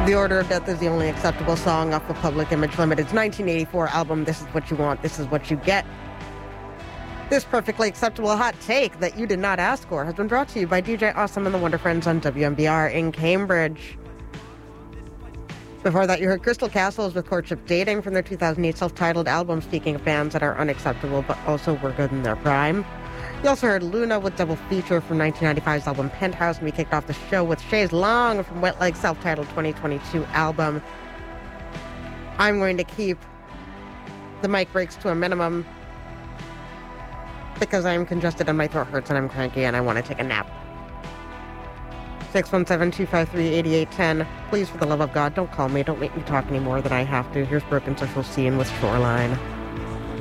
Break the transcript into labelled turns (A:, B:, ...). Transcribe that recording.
A: The Order of Death is the only acceptable song off of Public Image Limited's 1984 album, This Is What You Want, This Is What You Get. This perfectly acceptable hot take that you did not ask for has been brought to you by DJ Awesome and the Wonder Friends on WMBR in Cambridge. Before that, you heard Crystal Castles with Courtship Dating from their 2008 self-titled album, speaking of bands that are unacceptable but also were good in their prime. You also heard Luna with Double Feature from 1995's album Penthouse, and we kicked off the show with Chaise Long from Wet Leg's self-titled 2022 album. I'm going to keep the mic breaks to a minimum because I'm congested and my throat hurts and I'm cranky and I want to take a nap. 617-253-8810. Please, for the love of God, don't call me. Don't make me talk any more than I have to. Here's Broken Social Scene with Shoreline.